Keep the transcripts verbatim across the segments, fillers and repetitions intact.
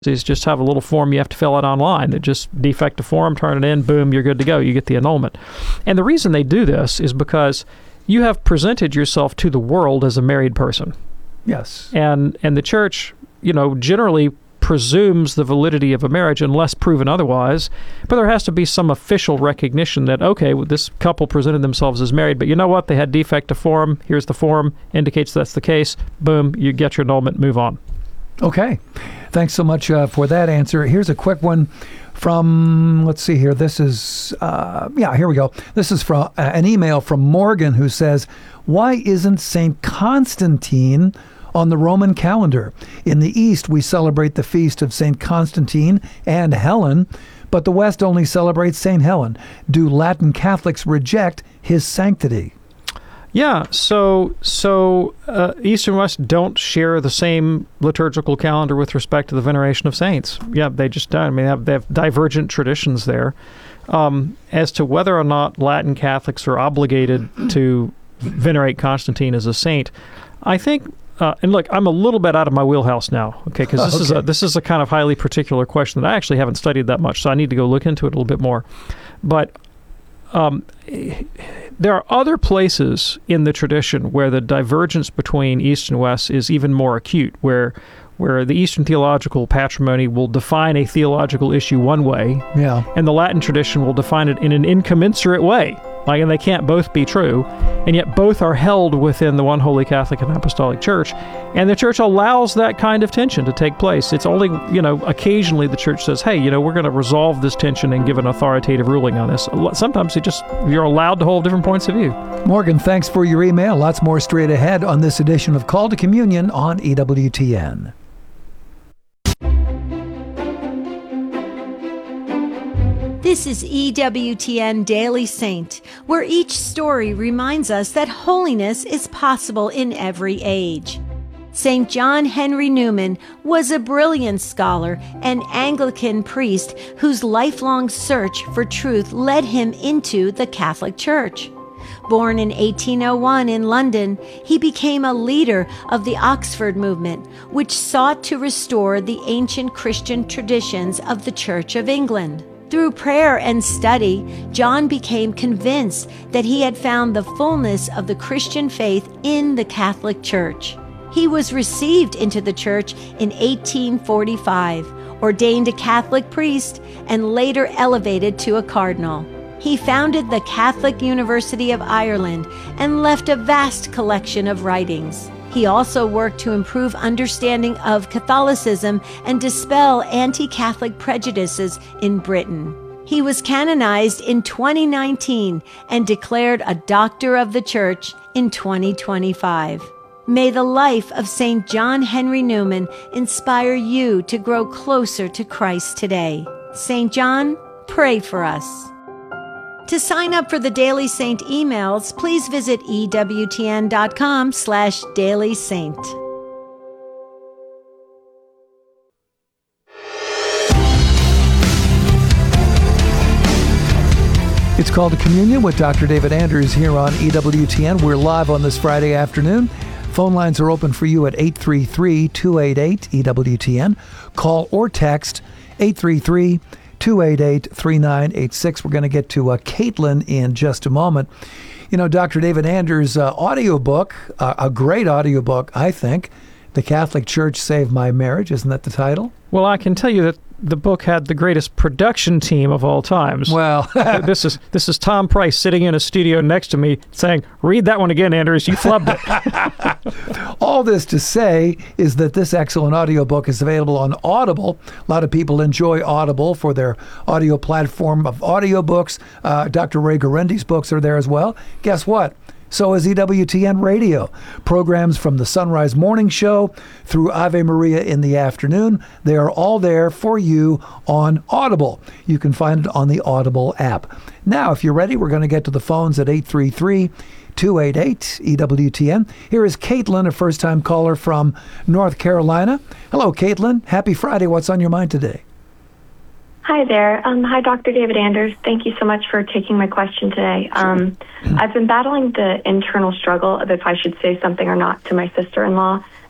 is just have a little form you have to fill out online that just defect a form, turn it in, boom, you're good to go. You get the annulment. And the reason they do this is because you have presented yourself to the world as a married person. Yes. And and the church, you know, generally presumes the validity of a marriage unless proven otherwise, but there has to be some official recognition that, okay, well, this couple presented themselves as married, but you know what? They had defect of form. Here's the form, indicates that's the case. Boom, you get your annulment, move on. Okay. Thanks so much uh, for that answer. Here's a quick one from, let's see here. This is, uh, yeah, here we go. This is from uh, an email from Morgan who says, why isn't Saint Constantine on the Roman calendar? In the East, we celebrate the feast of Saint Constantine and Helen, but the West only celebrates Saint Helen. Do Latin Catholics reject his sanctity? Yeah, so so uh, East and West don't share the same liturgical calendar with respect to the veneration of saints. Yeah, they just don't. I mean, they have, they have divergent traditions there. Um, as to whether or not Latin Catholics are obligated to venerate Constantine as a saint, I think, uh, and look, I'm a little bit out of my wheelhouse now, okay, because this, okay. is a, this is a kind of highly particular question that I actually haven't studied that much, so I need to go look into it a little bit more. But Um, there are other places in the tradition where the divergence between East and West is even more acute, where where the Eastern theological patrimony will define a theological issue one way, yeah, and the Latin tradition will define it in an incommensurate way. Like, and they can't both be true, and yet both are held within the one Holy Catholic and Apostolic Church, and the Church allows that kind of tension to take place. It's only, you know, occasionally the Church says, hey, you know, we're going to resolve this tension and give an authoritative ruling on this. Sometimes it just, you're allowed to hold different points of view. Morgan, thanks for your email. Lots more straight ahead on this edition of Call to Communion on E W T N. This is E W T N Daily Saint, where each story reminds us that holiness is possible in every age. Saint John Henry Newman was a brilliant scholar and Anglican priest whose lifelong search for truth led him into the Catholic Church. Born in eighteen oh one in London, he became a leader of the Oxford movement, which sought to restore the ancient Christian traditions of the Church of England. Through prayer and study, John became convinced that he had found the fullness of the Christian faith in the Catholic Church. He was received into the church in eighteen forty-five, ordained a Catholic priest, and later elevated to a cardinal. He founded the Catholic University of Ireland and left a vast collection of writings. He also worked to improve understanding of Catholicism and dispel anti-Catholic prejudices in Britain. He was canonized in twenty nineteen and declared a Doctor of the Church in twenty twenty-five. May the life of Saint John Henry Newman inspire you to grow closer to Christ today. Saint John, pray for us. To sign up for the Daily Saint emails, please visit ewtn.com slash Daily Saint. It's Called to Communion with Doctor David Anders here on E W T N. We're live on this Friday afternoon. Phone lines are open for you at eight three three, two eight eight, E W T N. Call or text eight three three, two eight eight, three nine eight six. We're going to get to uh, Caitlin in just a moment. You know, Doctor David Anders' uh, audiobook, uh, a great audiobook, I think, The Catholic Church Saved My Marriage. Isn't that the title? Well, I can tell you that the book had the greatest production team of all times. Well, this is this is Tom Price sitting in a studio next to me saying, read that one again, Anders, you flubbed it. All this to say is that this excellent audiobook is available on Audible. A lot of people enjoy Audible for their audio platform of audiobooks. Uh, Doctor Ray Garendi's books are there as well. Guess what? So is E W T N Radio. Programs from the Sunrise Morning Show through Ave Maria in the afternoon, they are all there for you on Audible. You can find it on the Audible app. Now, if you're ready, we're going to get to the phones at eight three three, two eight eight, E W T N. Here is Caitlin, a first-time caller from North Carolina. Hello, Caitlin. Happy Friday. What's on your mind today? Hi there. Um, hi, Doctor David Anders. Thank you so much for taking my question today. Um, I've been battling the internal struggle of if I should say something or not to my sister-in-law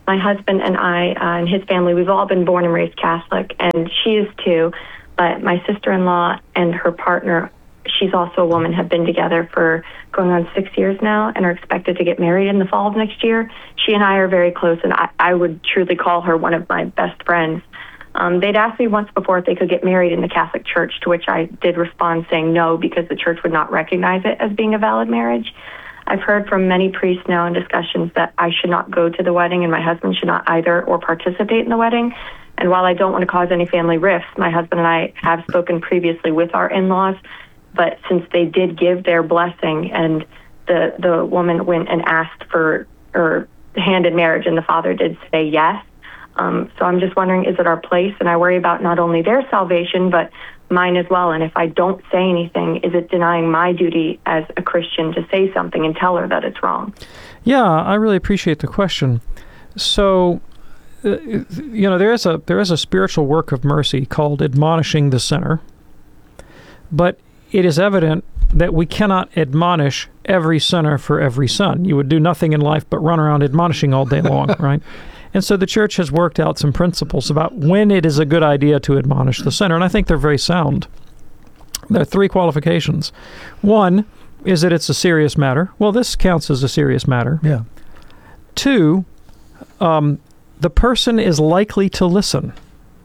my husband and I uh, and his family, we've all been born and raised Catholic, and she is too. But my sister-in-law and her partner, she's also a woman, have been together for going on six years now and are expected to get married in the fall of next year. She and I are very close, and I, I would truly call her one of my best friends. Um, they'd asked me once before if they could get married in the Catholic Church, to which I did respond saying no, because the church would not recognize it as being a valid marriage. I've heard from many priests now in discussions that I should not go to the wedding and my husband should not either or participate in the wedding. And while I don't want to cause any family rifts, my husband and I have spoken previously with our in-laws, but since they did give their blessing and the, the woman went and asked for her hand in marriage and the father did say yes. Um, so I'm just wondering, is it our place? And I worry about not only their salvation, but mine as well. And if I don't say anything, is it denying my duty as a Christian to say something and tell her that it's wrong? Yeah, I really appreciate the question. So, uh, you know, there is a there is a spiritual work of mercy called admonishing the sinner, but it is evident that we cannot admonish every sinner for every son. You would do nothing in life but run around admonishing all day long, right? And so the church has worked out some principles about when it is a good idea to admonish the sinner, and I think they're very sound. There are three qualifications. One is that it's a serious matter. Well, this counts as a serious matter. Yeah. Two, um, the person is likely to listen.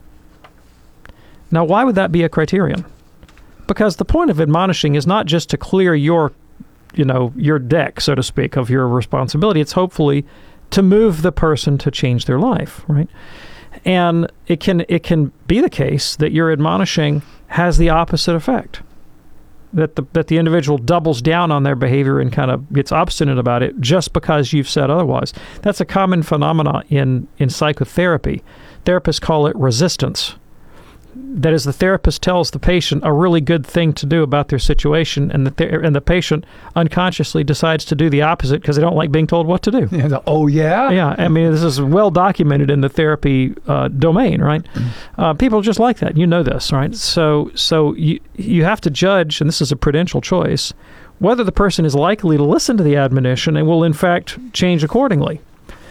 Now, why would that be a criterion? Because the point of admonishing is not just to clear your, you know, your deck, so to speak, of your responsibility. It's hopefully to move the person to change their life, right? And it can it can be the case that your admonishing has the opposite effect, that the that the individual doubles down on their behavior and kind of gets obstinate about it just because you've said otherwise. That's a common phenomenon in, in psychotherapy. Therapists call it resistance. That is, the therapist tells the patient a really good thing to do about their situation, and the ther- and the patient unconsciously decides to do the opposite because they don't like being told what to do. Yeah, oh, yeah? Yeah, I mean, this is well documented in the therapy uh, domain, right? Uh, people just like that. You know this, right? So so you, you have to judge, and this is a prudential choice, whether the person is likely to listen to the admonition and will, in fact, change accordingly.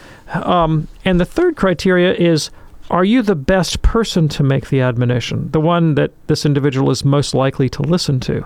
Um, and the third criteria is, are you the best person to make the admonition, the one that this individual is most likely to listen to?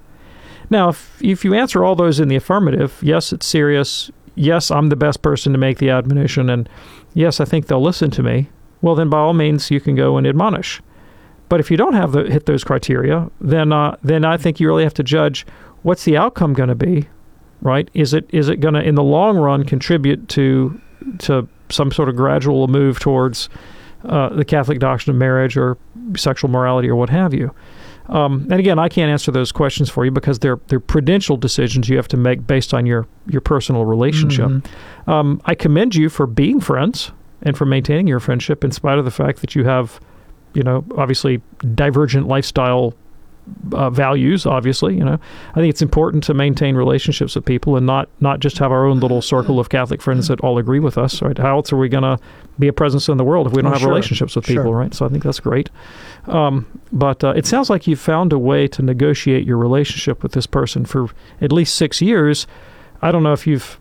Now, if, if you answer all those in the affirmative, yes, it's serious, yes, I'm the best person to make the admonition, and yes, I think they'll listen to me, well, then by all means, you can go and admonish. But if you don't have the, hit those criteria, then uh, then I think you really have to judge what's the outcome going to be, right? Is it is it going to, in the long run, contribute to to some sort of gradual move towards Uh, the Catholic doctrine of marriage or sexual morality or what have you. Um, and again, I can't answer those questions for you because they're they're prudential decisions you have to make based on your, your personal relationship. Mm-hmm. Um, I commend you for being friends and for maintaining your friendship in spite of the fact that you have, you know, obviously divergent lifestyle uh, values, obviously. You know, I think it's important to maintain relationships with people and not, not just have our own little circle of Catholic friends that all agree with us, right? How else are we going to be a presence in the world if we don't oh, have sure. relationships with people, sure. right? So I think that's great. Um, but uh, it sounds like you've found a way to negotiate your relationship with this person for at least six years. I don't know if you've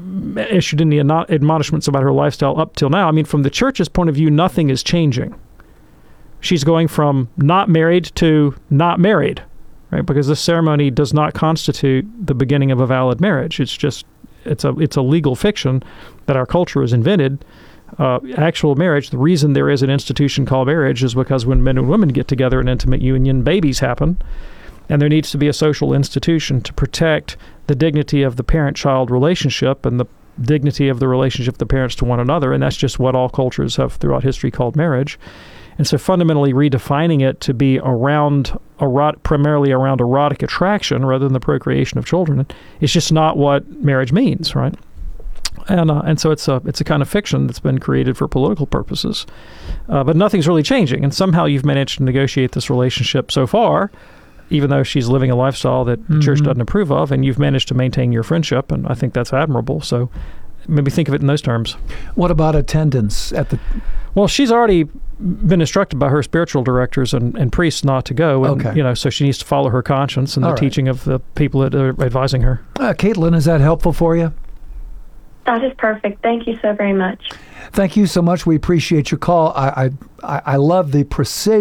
issued any admonishments about her lifestyle up till now. I mean, from the church's point of view, nothing is changing. She's going from not married to not married, right? Because this ceremony does not constitute the beginning of a valid marriage. It's just, it's a it's a legal fiction that our culture has invented. Uh, actual marriage, the reason there is an institution called marriage is because when men and women get together in intimate union, babies happen. And there needs to be a social institution to protect the dignity of the parent-child relationship and the dignity of the relationship of the parents to one another. And that's just what all cultures have throughout history called marriage. And so fundamentally redefining it to be around erot- primarily around erotic attraction rather than the procreation of children is just not what marriage means, right? And uh, and so it's a it's a kind of fiction that's been created for political purposes. Uh, but nothing's really changing. And somehow you've managed to negotiate this relationship so far, even though she's living a lifestyle that the mm-hmm. church doesn't approve of, and you've managed to maintain your friendship, and I think that's admirable. So maybe think of it in those terms. What about attendance at the... Well, she's already been instructed by her spiritual directors and, and priests not to go. And, okay. you know, so she needs to follow her conscience and All the right. teaching of the people that are advising her. Uh, Caitlin, is that helpful for you? That is perfect. Thank you so very much. Thank you so much. We appreciate your call. I I, I love the precision